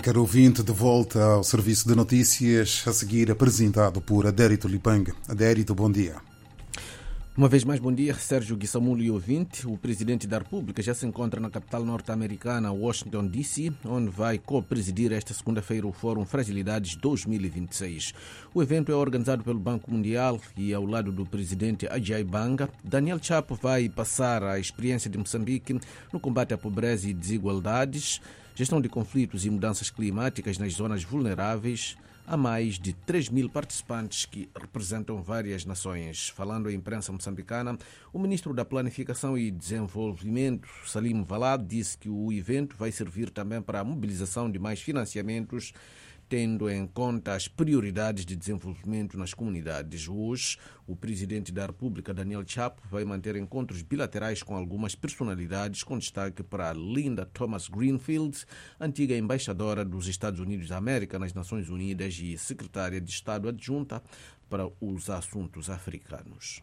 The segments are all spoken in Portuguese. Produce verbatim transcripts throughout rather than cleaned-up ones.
caro ouvinte, de volta ao serviço de notícias, a seguir apresentado por Adérito Lipanga. Adérito, bom dia. Uma vez mais, bom dia, Sérgio Guissamulo e ouvinte. O presidente da República já se encontra na capital norte-americana, Washington, D C, onde vai co-presidir esta segunda-feira o Fórum Fragilidades dois mil e vinte e seis. O evento é organizado pelo Banco Mundial e, ao lado do presidente Ajay Banga, Daniel Chapo vai passar a experiência de Moçambique no combate à pobreza e desigualdades, gestão de conflitos e mudanças climáticas nas zonas vulneráveis. Há mais de três mil participantes que representam várias nações. Falando à imprensa moçambicana, o ministro da Planificação e Desenvolvimento, Salim Valad, disse que o evento vai servir também para a mobilização de mais financiamentos, tendo em conta as prioridades de desenvolvimento nas comunidades. Hoje, o presidente da República, Daniel Chapo, vai manter encontros bilaterais com algumas personalidades, com destaque para Linda Thomas Greenfield, antiga embaixadora dos Estados Unidos da América nas Nações Unidas e secretária de Estado adjunta para os assuntos africanos.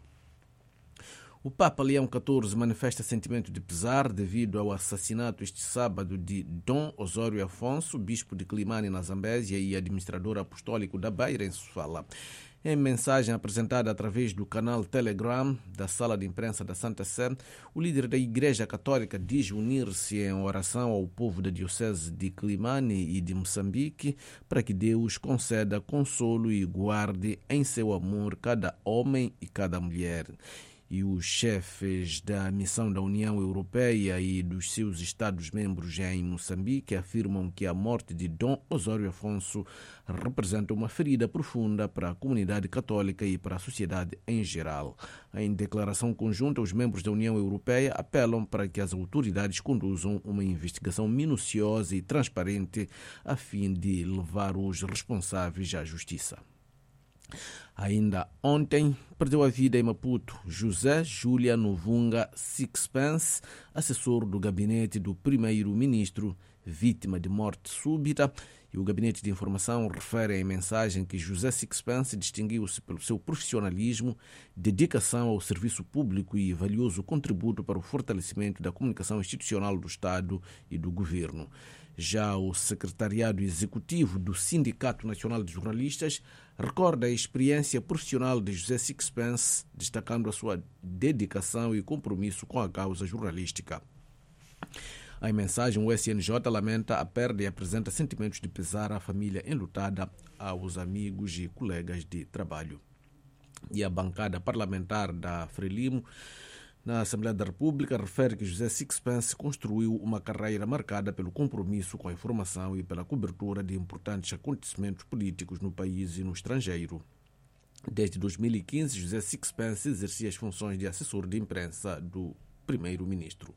O Papa Leão catorze manifesta sentimento de pesar devido ao assassinato este sábado de Dom Osório Afonso, bispo de Climane, na Zambésia, e administrador apostólico da Beira, em Sofala. Em mensagem apresentada através do canal Telegram da Sala de Imprensa da Santa Sé, o líder da Igreja Católica diz unir-se em oração ao povo da Diocese de Climane e de Moçambique para que Deus conceda consolo e guarde em seu amor cada homem e cada mulher. E os chefes da missão da União Europeia e dos seus Estados-membros em Moçambique afirmam que a morte de Dom Osório Afonso representa uma ferida profunda para a comunidade católica e para a sociedade em geral. Em declaração conjunta, os membros da União Europeia apelam para que as autoridades conduzam uma investigação minuciosa e transparente a fim de levar os responsáveis à justiça. Ainda ontem, perdeu a vida em Maputo José Júlia Novunga Sixpence, assessor do gabinete do primeiro-ministro, vítima de morte súbita. E o Gabinete de Informação refere em mensagem que José Sixpence distinguiu-se pelo seu profissionalismo, dedicação ao serviço público e valioso contributo para o fortalecimento da comunicação institucional do Estado e do Governo. Já o secretariado executivo do Sindicato Nacional de Jornalistas recorda a experiência profissional de José Sixpence, destacando a sua dedicação e compromisso com a causa jornalística. Em mensagem, o S N J lamenta a perda e apresenta sentimentos de pesar à família enlutada, aos amigos e colegas de trabalho. E a bancada parlamentar da Frelimo na Assembleia da República refere que José Sixpence construiu uma carreira marcada pelo compromisso com a informação e pela cobertura de importantes acontecimentos políticos no país e no estrangeiro. Desde dois mil e quinze, José Sixpence exercia as funções de assessor de imprensa do primeiro-ministro.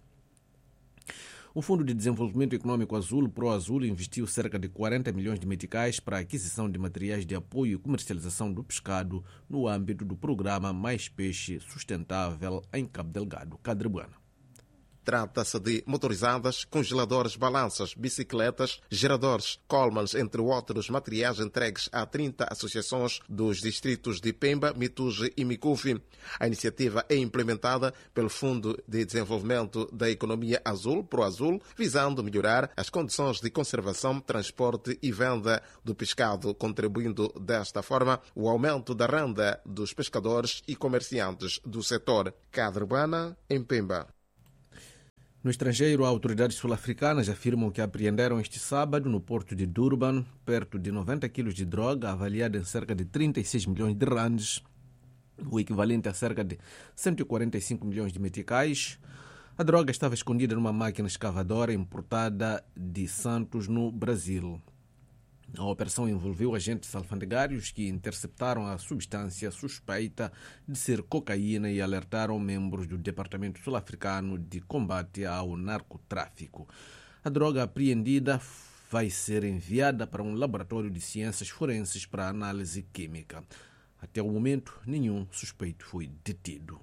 O Fundo de Desenvolvimento Econômico Azul, ProAzul, investiu cerca de quarenta milhões de meticais para a aquisição de materiais de apoio e comercialização do pescado no âmbito do programa Mais Peixe Sustentável em Cabo Delgado, Cadrebuana. Trata-se de motorizadas, congeladores, balanças, bicicletas, geradores, colmans, entre outros materiais entregues a trinta associações dos distritos de Pemba, Mituge e Micufi. A iniciativa é implementada pelo Fundo de Desenvolvimento da Economia Azul, ProAzul, visando melhorar as condições de conservação, transporte e venda do pescado, contribuindo desta forma o aumento da renda dos pescadores e comerciantes do setor. Cadrebuana, em Pemba. No estrangeiro, autoridades sul-africanas afirmam que apreenderam este sábado, no porto de Durban, perto de noventa quilos de droga, avaliada em cerca de trinta e seis milhões de randes, o equivalente a cerca de cento e quarenta e cinco milhões de meticais. A droga estava escondida numa máquina escavadora importada de Santos, no Brasil. A operação envolveu agentes alfandegários que interceptaram a substância suspeita de ser cocaína e alertaram membros do Departamento Sul-Africano de Combate ao Narcotráfico. A droga apreendida vai ser enviada para um laboratório de ciências forenses para análise química. Até o momento, nenhum suspeito foi detido.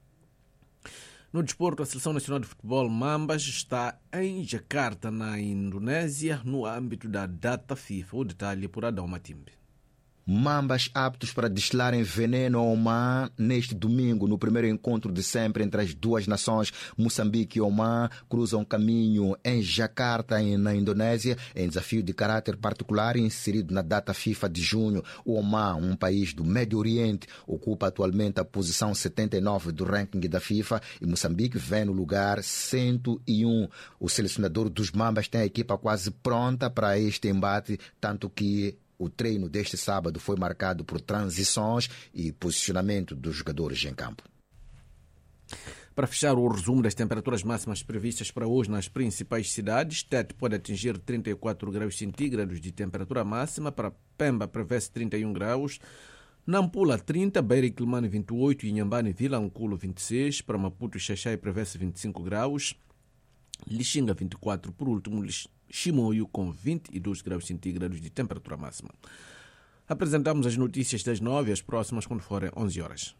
No desporto, a Seleção Nacional de Futebol Mambas está em Jakarta, na Indonésia, no âmbito da data FIFA. O detalhe por Adão Matimbe. Mambas aptos para destilarem veneno ao Oman neste domingo, no primeiro encontro de sempre entre as duas nações. Moçambique e Oman cruzam caminho em Jakarta, na Indonésia, em desafio de caráter particular inserido na data FIFA de junho. O Oman, um país do Médio Oriente, ocupa atualmente a posição setenta e nove do ranking da FIFA e Moçambique vem no lugar cento e um. O selecionador dos Mambas tem a equipa quase pronta para este embate, tanto que o treino deste sábado foi marcado por transições e posicionamento dos jogadores em campo. Para fechar o resumo das temperaturas máximas previstas para hoje nas principais cidades, Tete pode atingir trinta e quatro graus centígrados de temperatura máxima, para Pemba prevê-se trinta e um graus, Nampula trinta, Beira e Quelimane vinte e oito, Inhambane e Vilanculo vinte e seis, para Maputo e Xaixai prevê-se vinte e cinco graus, Lixinga vinte e quatro, por último Chimoio com vinte e dois graus centígrados de temperatura máxima. Apresentamos as notícias das nove, as próximas quando forem onze horas.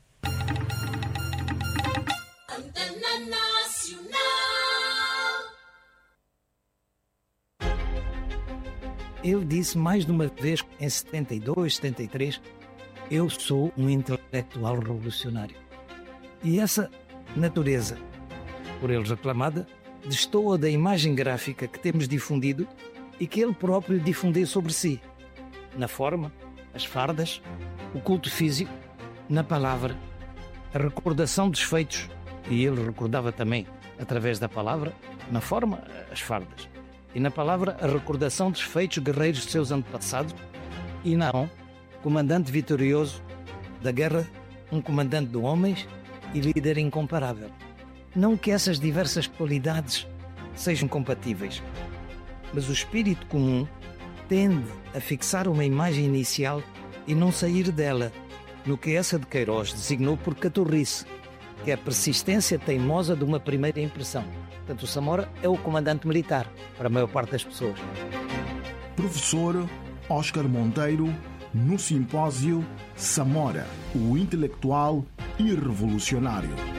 Ele disse mais de uma vez, em setenta e dois, setenta e três, eu sou um intelectual revolucionário. E essa natureza, por ele reclamada, destoa da imagem gráfica que temos difundido e que ele próprio difundiu sobre si. Na forma, as fardas, o culto físico, na palavra, a recordação dos feitos, e ele recordava também, através da palavra, na forma, as fardas, e na palavra, a recordação dos feitos guerreiros de seus antepassados, e na mão, comandante vitorioso da guerra, um comandante de homens e líder incomparável. Não que essas diversas qualidades sejam compatíveis, mas o espírito comum tende a fixar uma imagem inicial e não sair dela, no que essa de Queiroz designou por caturrice, que é a persistência teimosa de uma primeira impressão. Portanto, o Samora é o comandante militar, para a maior parte das pessoas. Professor Oscar Monteiro, no simpósio Samora, o intelectual e revolucionário.